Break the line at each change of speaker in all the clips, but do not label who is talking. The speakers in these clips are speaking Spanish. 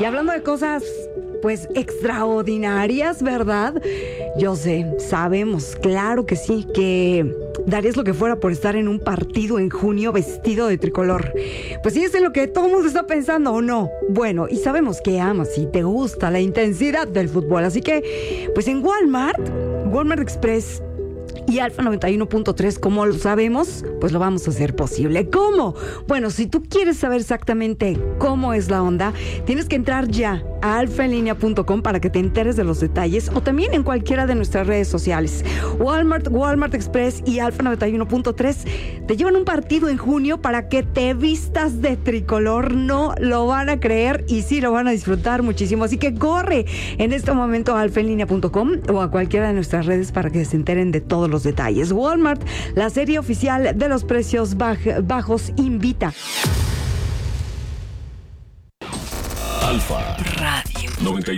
Y hablando de cosas, pues, extraordinarias, ¿verdad? Yo sé, sabemos, claro que sí, que darías lo que fuera por estar en un partido en junio vestido de tricolor. Pues sí, es en lo que todo el mundo está pensando, ¿o no? Bueno, y sabemos que amas y te gusta la intensidad del fútbol, así que, pues en Walmart Express y Alfa 91.3, como lo sabemos, pues lo vamos a hacer posible. ¿Cómo? Bueno, si tú quieres saber exactamente cómo es la onda, tienes que entrar ya a alfaenlinea.com para que te enteres de los detalles, o también en cualquiera de nuestras redes sociales. Walmart Express y Alfa 91.3 te llevan un partido en junio para que te vistas de tricolor. No lo van a creer y sí lo van a disfrutar muchísimo. Así que corre en este momento a alfaenlinea.com o a cualquiera de nuestras redes para que se enteren de todos los detalles. Walmart, la serie oficial de los precios bajos, invita.
Alfa Radio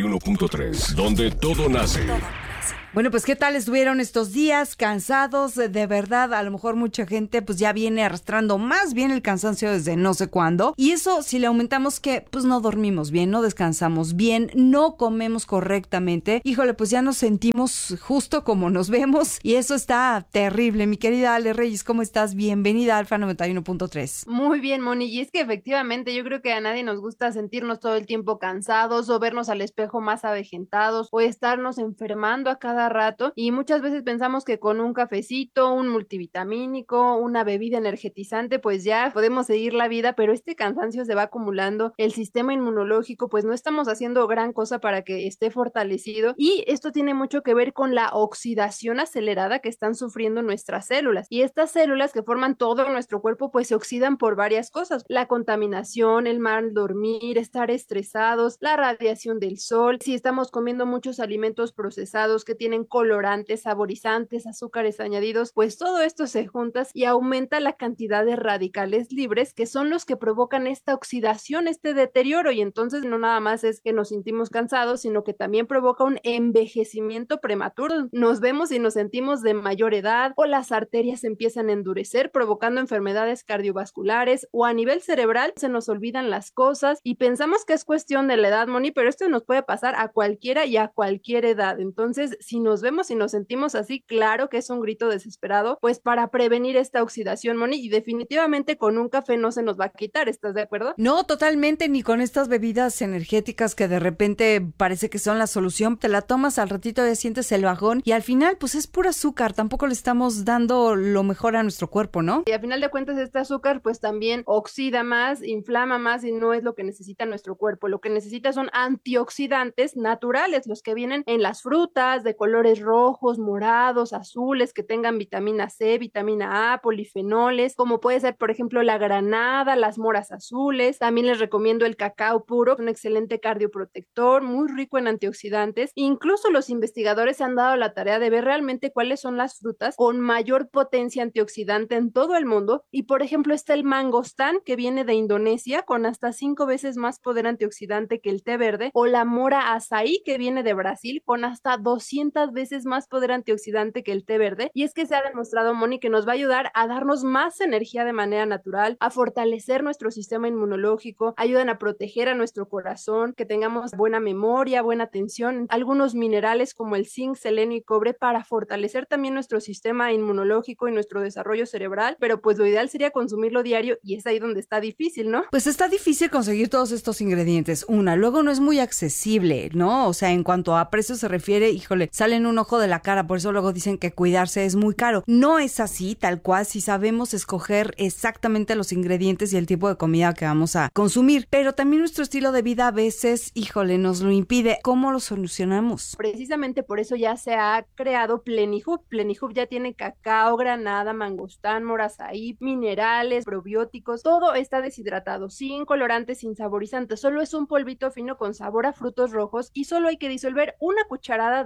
91.3, donde todo nace.
Bueno, pues ¿qué tal estuvieron estos días? Cansados, de verdad, a lo mejor mucha gente pues ya viene arrastrando más bien el cansancio desde no sé cuándo. Y eso si le aumentamos que pues no dormimos bien, no descansamos bien, no comemos correctamente. Híjole, pues ya nos sentimos justo como nos vemos y eso está terrible. Mi querida Ale Reyes, ¿cómo estás? Bienvenida a Alfa 91.3.
Muy bien, Moni, y es que efectivamente yo creo que a nadie nos gusta sentirnos todo el tiempo cansados o vernos al espejo más avejentados o estarnos enfermando a cada rato, y muchas veces pensamos que con un cafecito, un multivitamínico, una bebida energetizante, pues ya podemos seguir la vida, pero este cansancio se va acumulando, el sistema inmunológico, pues no estamos haciendo gran cosa para que esté fortalecido, y esto tiene mucho que ver con la oxidación acelerada que están sufriendo nuestras células, y estas células que forman todo nuestro cuerpo, pues se oxidan por varias cosas: la contaminación, el mal dormir, estar estresados, la radiación del sol, si estamos comiendo muchos alimentos procesados que tienen colorantes, saborizantes, azúcares añadidos, pues todo esto se junta y aumenta la cantidad de radicales libres que son los que provocan esta oxidación, este deterioro, y entonces no nada más es que nos sentimos cansados, sino que también provoca un envejecimiento prematuro. Nos vemos y nos sentimos de mayor edad, o las arterias empiezan a endurecer, provocando enfermedades cardiovasculares, o a nivel cerebral se nos olvidan las cosas y pensamos que es cuestión de la edad, Moni, pero esto nos puede pasar a cualquiera y a cualquier edad. Entonces, si nos vemos y nos sentimos así, claro que es un grito desesperado, pues para prevenir esta oxidación, Moni, y definitivamente con un café no se nos va a quitar, ¿estás de acuerdo?
No, totalmente, ni con estas bebidas energéticas que de repente parece que son la solución. Te la tomas, al ratito ya sientes el bajón y al final pues es puro azúcar, tampoco le estamos dando lo mejor a nuestro cuerpo, ¿no?
Y al final de cuentas este azúcar pues también oxida más, inflama más y no es lo que necesita nuestro cuerpo. Lo que necesita son antioxidantes naturales, los que vienen en las frutas de colores rojos, morados, azules, que tengan vitamina C, vitamina A, polifenoles, como puede ser por ejemplo la granada, las moras azules. También les recomiendo el cacao puro, un excelente cardioprotector, muy rico en antioxidantes. Incluso los investigadores se han dado la tarea de ver realmente cuáles son las frutas con mayor potencia antioxidante en todo el mundo, y por ejemplo está el mangostán, que viene de Indonesia, con hasta 5 veces más poder antioxidante que el té verde, o la mora açaí, que viene de Brasil, con hasta 200 veces más poder antioxidante que el té verde. Y es que se ha demostrado, Moni, que nos va a ayudar a darnos más energía de manera natural, a fortalecer nuestro sistema inmunológico, ayudan a proteger a nuestro corazón, que tengamos buena memoria, buena atención, algunos minerales como el zinc, selenio y cobre para fortalecer también nuestro sistema inmunológico y nuestro desarrollo cerebral, pero pues lo ideal sería consumirlo diario, y es ahí donde está difícil, ¿no?
Pues está difícil conseguir todos estos ingredientes. Luego no es muy accesible, ¿no? O sea, en cuanto a precio se refiere, híjole, salen un ojo de la cara, por eso luego dicen que cuidarse es muy caro. No es así, tal cual, si sabemos escoger exactamente los ingredientes y el tipo de comida que vamos a consumir, pero también nuestro estilo de vida a veces, híjole, nos lo impide. ¿Cómo lo solucionamos?
Precisamente por eso ya se ha creado Plenihub. Plenihub ya tiene cacao, granada, mangostán, morazaí, minerales, probióticos, todo está deshidratado, sin colorantes, sin saborizantes, solo es un polvito fino con sabor a frutos rojos, y solo hay que disolver una cucharada después de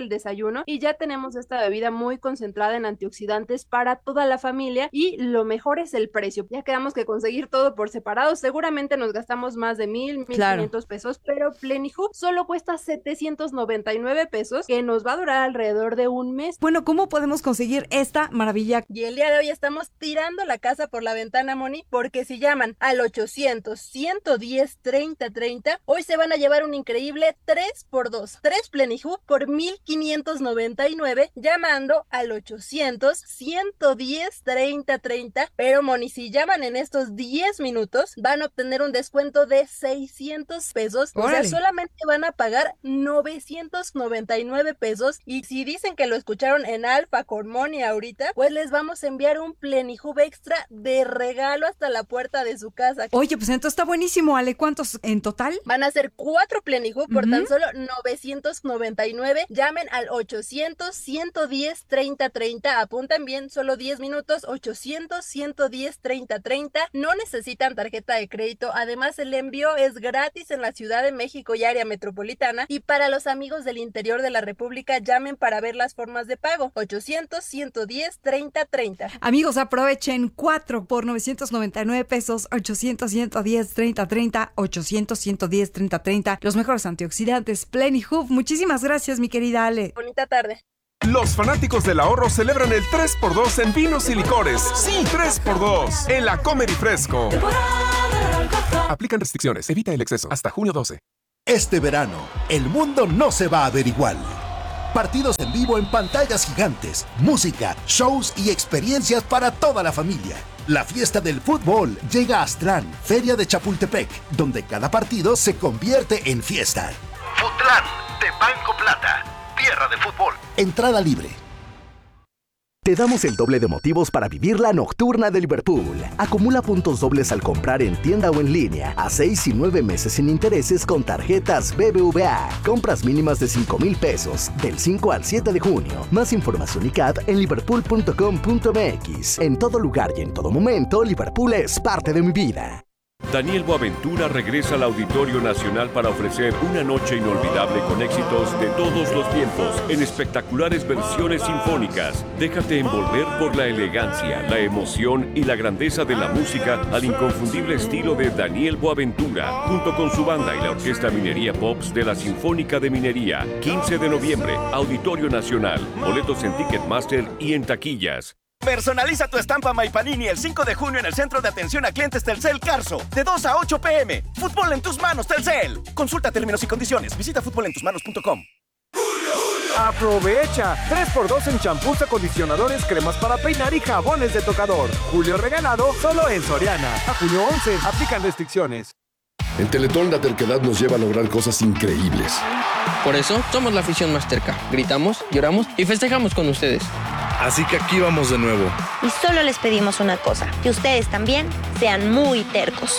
del desayuno y ya tenemos esta bebida muy concentrada en antioxidantes para toda la familia y lo mejor es el precio. Ya quedamos que conseguir todo por separado, seguramente nos gastamos más de 1,500 pesos, pero Plenihub solo cuesta 799 pesos, que nos va a durar alrededor de un mes.
Bueno, ¿cómo podemos conseguir esta maravilla?
Y el día de hoy estamos tirando la casa por la ventana, Moni, porque si llaman al 800-110-3030, hoy se van a llevar un increíble 3x2. 3 Plenihub por 1,599, llamando al 800-110-3030. Pero, Moni, si llaman en estos 10 minutos, van a obtener un descuento de 600 pesos.
¡Órale!
O sea, solamente van a pagar 999 pesos. Y si dicen que lo escucharon en Alfa con Moni ahorita, pues les vamos a enviar un Plenihub extra de regalo hasta la puerta de su casa.
Oye, pues entonces está buenísimo, Ale. ¿Cuántos en total?
Van a ser 4 Plenihub por tan solo 999. Llamen al 800-110-3030. Apuntan bien, solo 10 minutos. 800-110-3030. No necesitan tarjeta de crédito. Además, el envío es gratis en la Ciudad de México y área metropolitana. Y para los amigos del interior de la República, llamen para ver las formas de pago. 800-110-3030.
Amigos, aprovechen 4 por 999 pesos, 800-110-3030, 800-110-3030. Los mejores antioxidantes, Plenihub. Muchísimas gracias, mi querida Ale.
Bonita tarde.
Los fanáticos del ahorro celebran el 3x2 en vinos y licores. Sí, 3x2 en la Comer y Fresco. Aplican restricciones. Evita el exceso. Hasta junio 12.
Este verano, el mundo no se va a ver igual. Partidos en vivo en pantallas gigantes, música, shows y experiencias para toda la familia. La fiesta del fútbol llega a Aztlán, Feria de Chapultepec, donde cada partido se convierte en fiesta.
Futlán, de Banco Plata, tierra de fútbol.
Entrada libre.
Te damos el doble de motivos para vivir la nocturna de Liverpool. Acumula puntos dobles al comprar en tienda o en línea, a 6 y 9 meses sin intereses con tarjetas BBVA. Compras mínimas de 5,000 pesos, del 5 al 7 de junio. Más información y CAT en liverpool.com.mx. En todo lugar y en todo momento, Liverpool es parte de mi vida.
Daniel Boaventura regresa al Auditorio Nacional para ofrecer una noche inolvidable con éxitos de todos los tiempos en espectaculares versiones sinfónicas. Déjate envolver por la elegancia, la emoción y la grandeza de la música al inconfundible estilo de Daniel Boaventura, junto con su banda y la Orquesta Minería Pops de la Sinfónica de Minería. 15 de noviembre, Auditorio Nacional. Boletos en Ticketmaster y en taquillas.
Personaliza tu estampa My Panini el 5 de junio en el Centro de Atención a Clientes Telcel Carso, de 2 a 8 p.m. Fútbol en tus manos, Telcel. Consulta términos y condiciones. Visita futbolentusmanos.com.
Aprovecha 3x2 en champús, acondicionadores, cremas para peinar y jabones de tocador. Julio regalado solo en Soriana. A junio 11, aplican restricciones.
En Teletón la terquedad nos lleva a lograr cosas increíbles.
Por eso somos la afición más terca. Gritamos, lloramos y festejamos con ustedes.
Así que aquí vamos de nuevo.
Y solo les pedimos una cosa, que ustedes también sean muy tercos.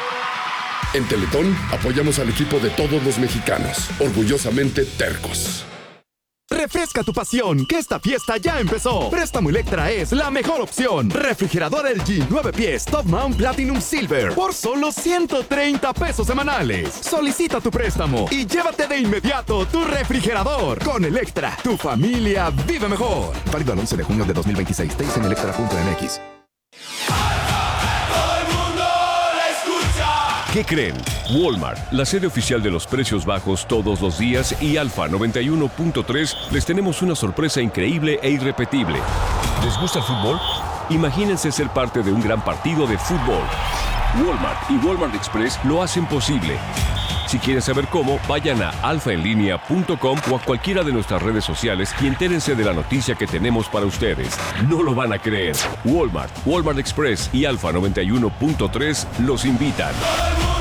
En Teletón apoyamos al equipo de todos los mexicanos, orgullosamente tercos.
Refresca tu pasión, que esta fiesta ya empezó. Préstamo Electra es la mejor opción. Refrigerador LG 9 pies Top Mount Platinum Silver por solo 130 pesos semanales. Solicita tu préstamo y llévate de inmediato tu refrigerador. Con Electra, tu familia vive mejor.
Válido al 11 de junio de 2026. Teis en electra.mx.
¿Qué creen? Walmart, la sede oficial de los precios bajos todos los días, y Alfa 91.3 les tenemos una sorpresa increíble e irrepetible. ¿Les gusta el fútbol? Imagínense ser parte de un gran partido de fútbol. Walmart y Walmart Express lo hacen posible. Si quieren saber cómo, vayan a alfaenlinea.com o a cualquiera de nuestras redes sociales y entérense de la noticia que tenemos para ustedes. No lo van a creer. Walmart, Walmart Express y Alfa 91.3 los invitan.